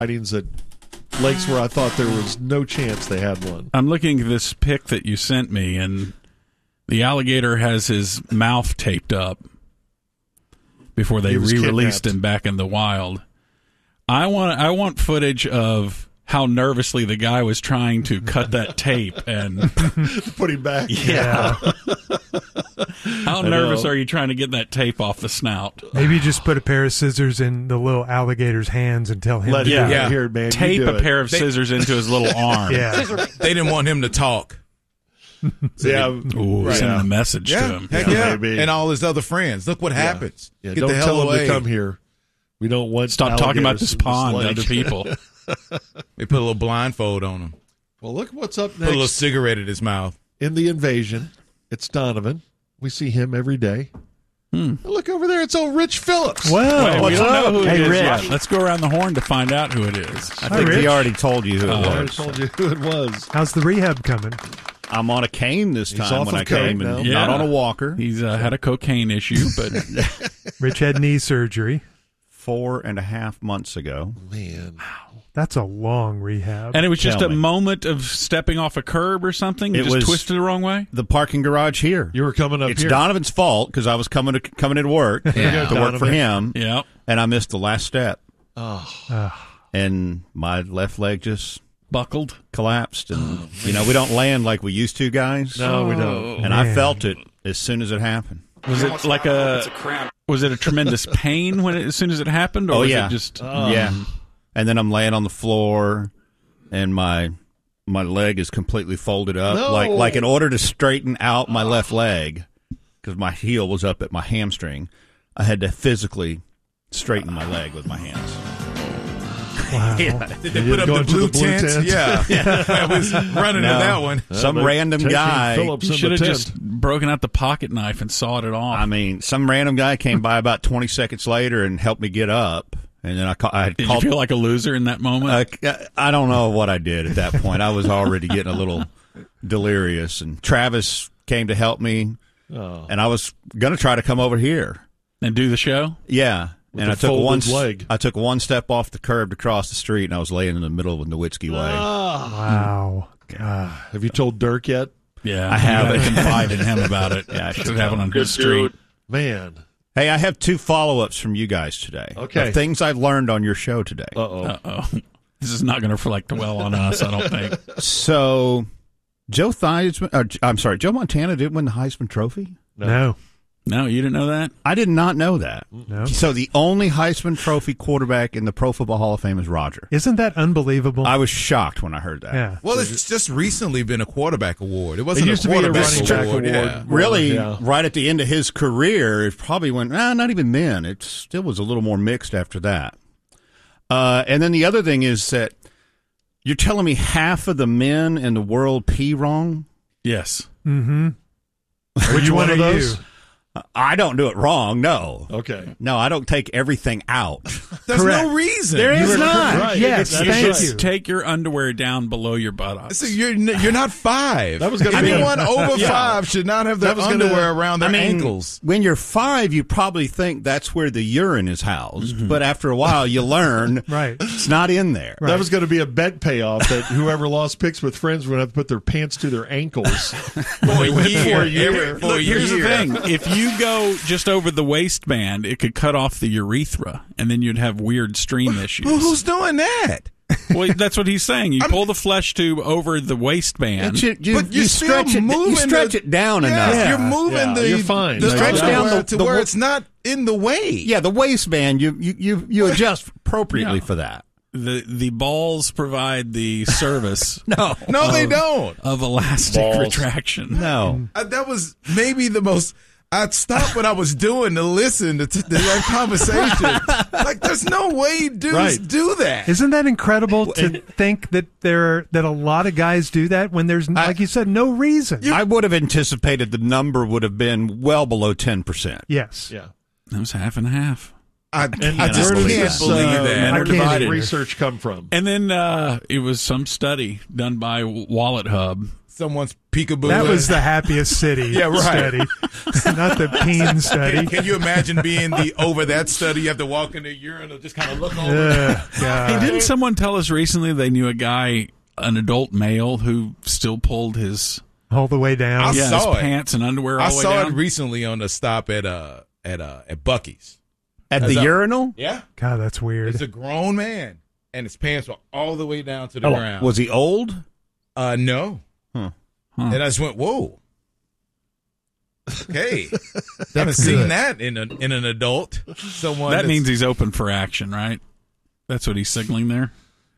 sightings at lakes where I thought there was no chance they had one. I'm looking at this pic that you sent me, and the alligator has his mouth taped up before they re-released him back in the wild. I want footage of how nervously the guy was trying to cut that tape and put him back. Yeah. How nervous are you trying to get that tape off the snout? Maybe just put a pair of scissors in the little alligator's hands and tell him here, man. Tape a pair of scissors into his little arm. Yeah. They didn't want him to talk. Send a message to him. Heck yeah. And all his other friends. Look what happens. Yeah, Get don't the hell tell away. them to come here. We don't want Stop talking about this pond to lake. other people. They put a little blindfold on him. Well, look what's up next. Put a little cigarette in his mouth. In the invasion, it's Donovan. We see him every day. Look over there. It's old Rich Phillips. Well, we don't know who it is Rich. yet. Let's go around the horn to find out who it is. I think he already told you who it I was. already told you who it was. How's the rehab coming? I'm on a cane this time off when of I came, coke and now. not on a walker. He's had a cocaine issue, but Rich had knee surgery. 4.5 months ago. Man. That's a long rehab. and it was just Tell a me. moment of stepping off a curb or something. You It just was- twisted the wrong way. The parking garage here. You were coming up It's here. Donovan's fault because I was coming into work to work for Donovan. him, Yeah. and I missed the last step, Oh. and my left leg just Buckled. collapsed. And we don't land like we used to, guys. No, we don't. And I felt it as soon as it happened. Was it like was it a tremendous pain as soon as it happened? Or Oh, was yeah. it just Yeah. And then I'm laying on the floor, and my leg is completely folded up, No. like in order to straighten out my left leg, because my heel was up at my hamstring. I had to physically straighten my leg with my hands. Wow. Did they put up the blue tent? Yeah. I was running to that one. Some but random taking guy. Phillips you in should the have tent. just broken out the pocket knife and sawed it off? I mean, some random guy came by about 20 seconds later and helped me get up, and then I Did called. you feel like a loser in that moment? I don't know what I did at that point. I was already getting a little delirious, and Travis came to help me, and I was going to try to come over here. And do the show? Yeah. With And a I took folded leg. I took one step off the curb to cross the street, and I was laying in the middle of the Nowitzki Way. Wow. God. Have you told Dirk yet? Yeah. I haven't. You gotta confide in him about it. Yeah, I should Should happen on his street. Man. Hey, I have 2 follow-ups from you guys today. Okay. Of things I've learned on your show today. Uh-oh. Uh-oh. This is not going to reflect well on us, I don't think. So, Joe Montana didn't win the Heisman Trophy? No. No, you didn't know that? I did not know that. No. So the only Heisman Trophy quarterback in the Pro Football Hall of Fame is Roger. Isn't that unbelievable? I was shocked when I heard that. Yeah. Well, it's just recently been a quarterback award. It It wasn't used a to be a quarterback running back award. Yeah. Really, Yeah. right at the end of his career, it probably went, not even then. It still was a little more mixed after that. And then the other thing is that you're telling me half of the men in the world pee wrong? Yes. Mm-hmm. Which one are of those? you? I don't do it wrong, no. Okay. No, I don't take everything out. There's Correct. no reason. There is not. Right. Yes, That's thank right. you. Take your underwear down below your buttocks. So you're not 5. That was gonna be Anyone a- over Yeah. 5 should not have their That was gonna- underwear around their I mean, ankles. when you're 5, you probably think that's where the urine is housed. But after a while, you learn Right. it's not in there. That was going to be a bet payoff that whoever lost picks with friends would have to put their pants to their ankles. For a year. Look, here's the thing. If you go just over the waistband, it could cut off the urethra, and then you'd have weird stream issues. Who's doing that? Well, that's what he's saying. You pull the flesh tube over the waistband. But you you're still stretch it. moving You stretch the- it down Yeah, enough. you're moving Yeah, you're fine. the Stretch underwear down to the- where it's not in the way. Yeah, the waistband. You adjust appropriately for that. The balls provide the service No, No, they don't. of elastic retraction. no. That was maybe the most. I stopped what I was doing to listen to that conversation. Like, there's no way dudes Right. do that. Isn't that incredible to think that that a lot of guys do that when there's, like you said, no reason? I would have anticipated the number would have been well below 10%. Yes. Yeah. That was half and half. I And just where does can't this, believe men that. are Where does this divided. research come from? And then it was some study done by Wallet Hub someone's peekaboo. That was the happiest city study, not the peen study. Can you imagine being the over that study? You have to walk in the urinal, just kind of look over. Hey, didn't someone tell us recently they knew a guy, an adult male, who still pulled his all the way down? his pants and underwear all the way down? I saw it recently on the stop at Buc-ee's. At the urinal? Yeah. God, that's weird. It's a grown man, and his pants were all the way down to the ground. Was he old? No. And I just went, whoa. Okay. Haven't seen that in an adult. That means he's open for action, right? That's what he's signaling there.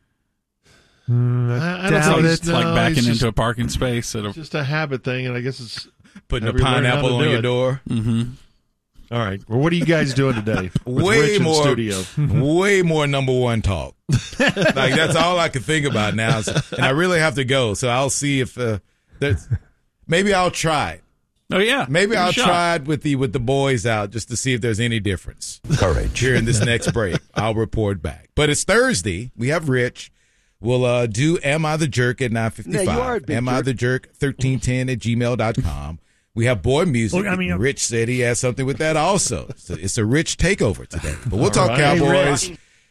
I doubt it's like backing into a parking space. It's just a habit thing, and I guess it's putting a pineapple on your door. Mm-hmm. All right. Well, what are you guys doing today? Way more studio. Way more number one talk. Like that's all I can think about now, and I really have to go. So I'll see if maybe I'll try it. Oh yeah, maybe I'll try it with the boys out just to see if there's any difference. Courage. Here in this next break, I'll report back. But it's Thursday. We have Rich. We'll do Am I the Jerk at 9:55. Yeah, you are a big Am I the Jerk 1310@gmail.com. We have boy music. Look, Rich said he has something with that also. It's a Rich takeover today. But we'll talk Cowboys.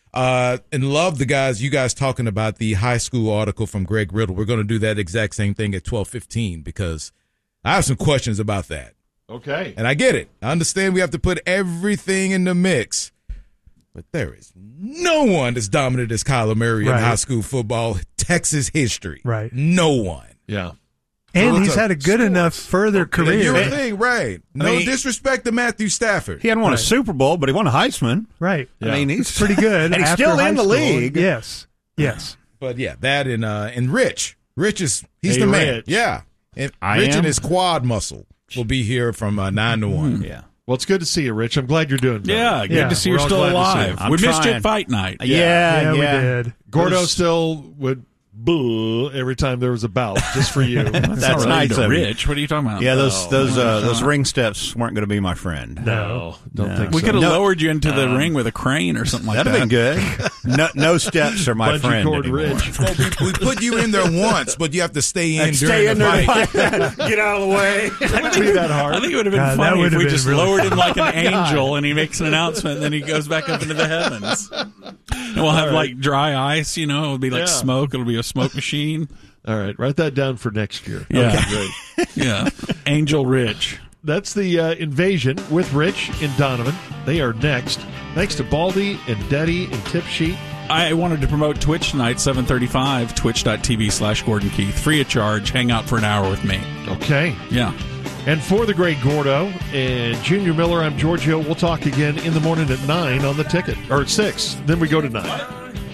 And love you guys talking about the high school article from Greg Riddle. We're going to do that exact same thing at 12:15 because I have some questions about that. Okay. And I get it. I understand we have to put everything in the mix. But there is no one as dominant as Kyler Murray in high school football, Texas history. Right. No one. Yeah. And he's had a good enough further career. You would think, right. No disrespect to Matthew Stafford. He hadn't won a Super Bowl, but he won a Heisman. Right. Yeah. I mean, he's pretty good. And he's after still high in the school. league. Yes. But yeah, that and Rich. Rich he's the man. Rich. Yeah. And Rich and his quad muscle will be here from 9 to 1. Yeah. Well, it's good to see you, Rich. I'm glad you're doing better. Yeah, good to see you're still alive. We missed you at fight night. Yeah, we did. Gordo still would boo every time there was a bout, just for you. That's nice of Rich. What are you talking about? Yeah, those ring steps weren't going to be my friend. No, don't think we so. could have lowered you into the ring with a crane or something like that. That'd have been good. No steps are my Bungee friend cord anymore. Rich. Well, we put you in there once, but you have to stay in Stay during in the fight. Get out of the way. It wouldn't be that hard. I think it would have been God, that funny would if have we been just really lowered him like an angel and he makes an announcement and then he goes back up into the heavens. And we'll have like dry ice, it'll be like smoke. It'll be a smoke machine. All right, write that down for next year. Yeah. Okay, great. Yeah. Angel Rich. That's the Invasion with Rich and Donovan. They are next. Thanks to Baldy and Deddy and Tip Sheet. I wanted to promote Twitch tonight, 7:35, twitch.tv/Gordon Keith. Free of charge. Hang out for an hour with me. Okay. Yeah. And for the great Gordo and Junior Miller, I'm Giorgio. We'll talk again in the morning at 9 on the ticket. Or at 6. Then we go to 9.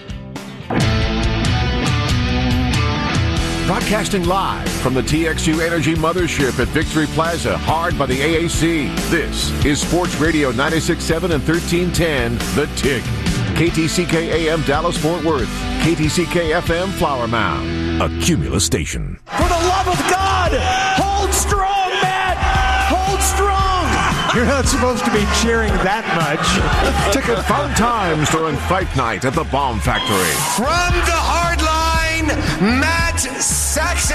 Broadcasting live from the TXU Energy Mothership at Victory Plaza, hard by the AAC. This is Sports Radio 96.7 and 1310, The Tick. KTCK AM Dallas-Fort Worth. KTCK FM Flower Mound. A Cumulus station. For the love of God, hold strong, Matt! Hold strong! You're not supposed to be cheering that much. Ticket fun times during fight night at the Bomb Factory. From the hard line, Matt Saxey!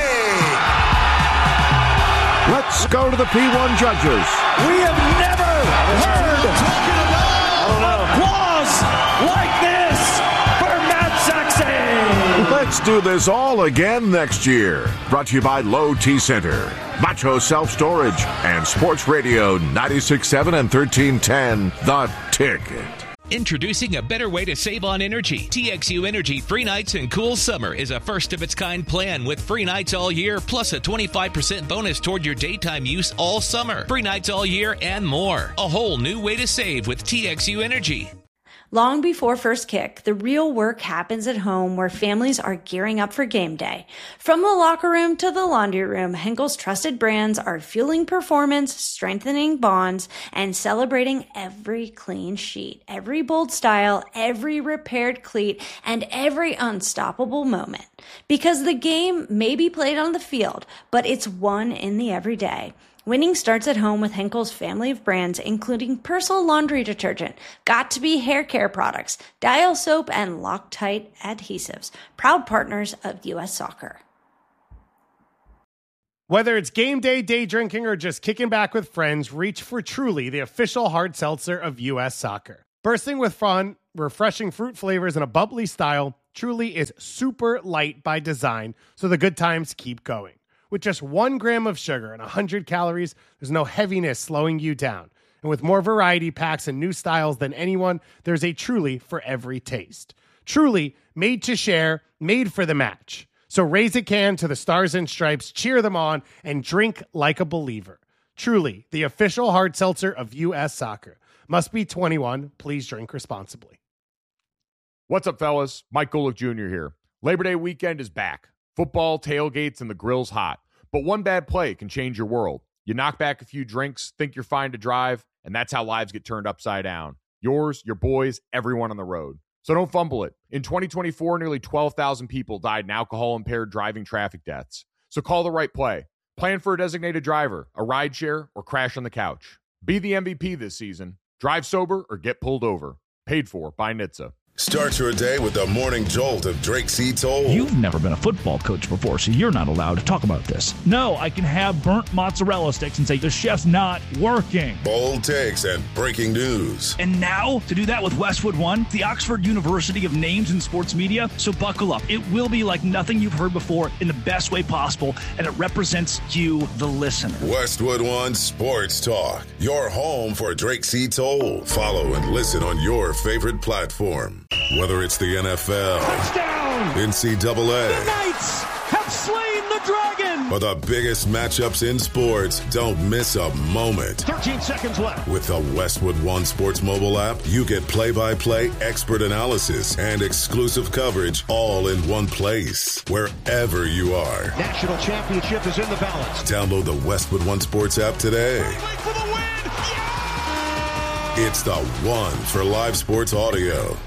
Let's go to the P1 judges. We have never heard applause like this for Matt Saxey! Let's do this all again next year. Brought to you by Low T Center, Macho Self Storage, and Sports Radio 96.7 and 1310, The Ticket. Introducing a better way to save on energy. TXU Energy Free Nights and Cool Summer is a first-of-its-kind plan with free nights all year, plus a 25% bonus toward your daytime use all summer. Free nights all year and more. A whole new way to save with TXU Energy. Long before first kick, the real work happens at home where families are gearing up for game day. From the locker room to the laundry room, Henkel's trusted brands are fueling performance, strengthening bonds, and celebrating every clean sheet, every bold style, every repaired cleat, and every unstoppable moment. Because the game may be played on the field, but it's won in the everyday. Winning starts at home with Henkel's family of brands, including Persil laundry detergent, Got2b hair care products, Dial soap, and Loctite adhesives. Proud partners of U.S. Soccer. Whether it's game day, day drinking, or just kicking back with friends, reach for Truly, the official hard seltzer of U.S. Soccer. Bursting with fun, refreshing fruit flavors, and a bubbly style, Truly is super light by design, so the good times keep going. With just 1 gram of sugar and 100 calories, there's no heaviness slowing you down. And with more variety packs and new styles than anyone, there's a Truly for every taste. Truly, made to share, made for the match. So raise a can to the Stars and Stripes, cheer them on, and drink like a believer. Truly, the official hard seltzer of U.S. Soccer. Must be 21. Please drink responsibly. What's up, fellas? Mike Golick Jr. here. Labor Day weekend is back. Football, tailgates, and the grill's hot. But one bad play can change your world. You knock back a few drinks, think you're fine to drive, and that's how lives get turned upside down. Yours, your boys, everyone on the road. So don't fumble it. In 2024, nearly 12,000 people died in alcohol-impaired driving traffic deaths. So call the right play. Plan for a designated driver, a rideshare, or crash on the couch. Be the MVP this season. Drive sober or get pulled over. Paid for by NHTSA. Start your day with the morning jolt of Drake C. Toll. You've never been a football coach before, so you're not allowed to talk about this. No, I can have burnt mozzarella sticks and say the chef's not working. Bold takes and breaking news. And now, to do that with Westwood One, the Oxford University of Names in Sports Media. So buckle up. It will be like nothing you've heard before in the best way possible, and it represents you, the listener. Westwood One Sports Talk, your home for Drake C. Toll. Follow and listen on your favorite platform. Whether it's the NFL, touchdown, NCAA, the Knights have slain the dragon, or the biggest matchups in sports, don't miss a moment. 13 seconds left. With the Westwood One Sports mobile app, you get play-by-play expert analysis and exclusive coverage all in one place, wherever you are. National championship is in the balance. Download the Westwood One Sports app today. Wait for the win! Yeah! It's the one for live sports audio.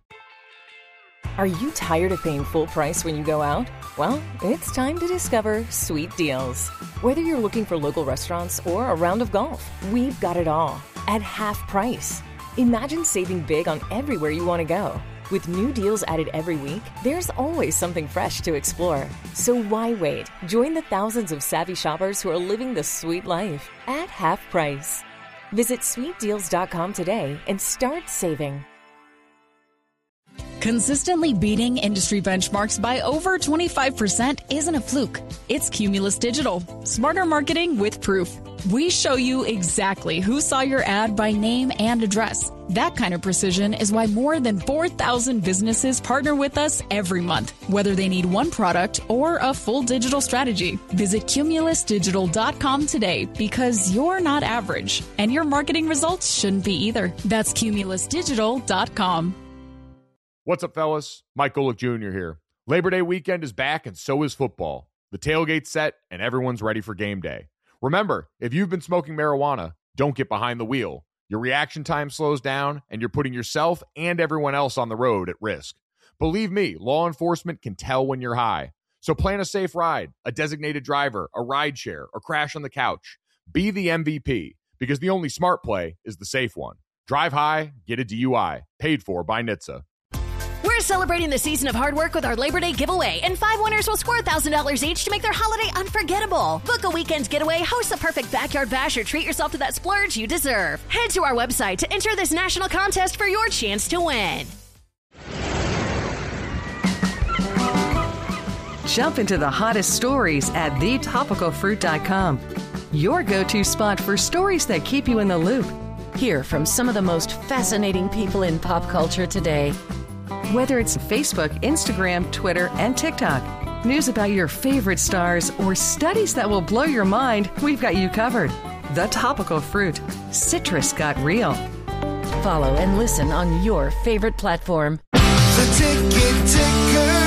Are you tired of paying full price when you go out? Well, it's time to discover Sweet Deals. Whether you're looking for local restaurants or a round of golf, we've got it all at half price. Imagine saving big on everywhere you want to go. With new deals added every week, there's always something fresh to explore. So why wait? Join the thousands of savvy shoppers who are living the sweet life at half price. Visit sweetdeals.com today and start saving. Consistently beating industry benchmarks by over 25% isn't a fluke. It's Cumulus Digital. Smarter marketing with proof. We show you exactly who saw your ad by name and address. That kind of precision is why more than 4,000 businesses partner with us every month, whether they need one product or a full digital strategy. Visit cumulusdigital.com today because you're not average, and your marketing results shouldn't be either. That's cumulusdigital.com. What's up, fellas? Mike Golick Jr. here. Labor Day weekend is back, and so is football. The tailgate's set, and everyone's ready for game day. Remember, if you've been smoking marijuana, don't get behind the wheel. Your reaction time slows down, and you're putting yourself and everyone else on the road at risk. Believe me, law enforcement can tell when you're high. So plan a safe ride, a designated driver, a rideshare, or crash on the couch. Be the MVP, because the only smart play is the safe one. Drive high, get a DUI. Paid for by NHTSA. We're celebrating the season of hard work with our Labor Day giveaway, and 5 winners will score $1,000 each to make their holiday unforgettable. Book a weekend getaway, host the perfect backyard bash, or treat yourself to that splurge you deserve. Head to our website to enter this national contest for your chance to win. Jump into the hottest stories at thetopicalfruit.com. Your go-to spot for stories that keep you in the loop. Hear from some of the most fascinating people in pop culture today. Whether it's Facebook, Instagram, Twitter, and TikTok, news about your favorite stars, or studies that will blow your mind, we've got you covered. The Topical Fruit. Citrus got real. Follow and listen on your favorite platform. The Ticket Ticker.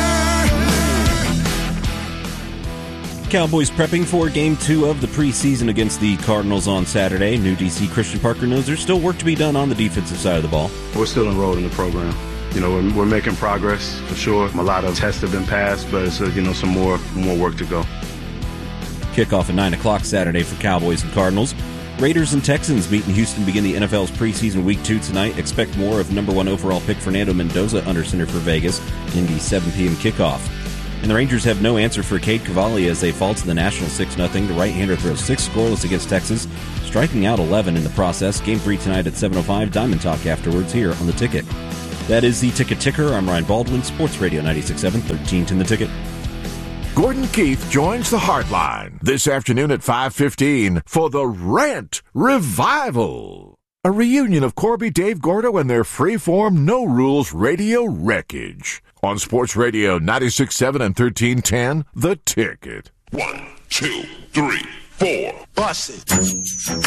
Cowboys prepping for Game 2 of the preseason against the Cardinals on Saturday. New DC Christian Parker knows there's still work to be done on the defensive side of the ball. We're still enrolled in the program. You know, we're making progress for sure. A lot of tests have been passed, but it's some more work to go. Kickoff at 9 o'clock Saturday for Cowboys and Cardinals. Raiders and Texans meet in Houston, begin the NFL's preseason Week 2 tonight. Expect more of number 1 overall pick Fernando Mendoza under center for Vegas in the 7 p.m. kickoff. And the Rangers have no answer for Cade Cavalli as they fall to the Nationals 6-0. The right-hander throws 6 scoreless against Texas, striking out 11 in the process. Game 3 tonight at 7:05. Diamond Talk afterwards here on The Ticket. That is the Ticket Ticker. I'm Ryan Baldwin, Sports Radio 96.7, 1310 The Ticket. Gordon Keith joins the Heartline this afternoon at 5:15 for the Rant Revival. A reunion of Corby, Dave Gordo, and their freeform, no-rules radio wreckage. On Sports Radio 96.7 and 1310, The Ticket. 1, 2, 3, 4. Bust it.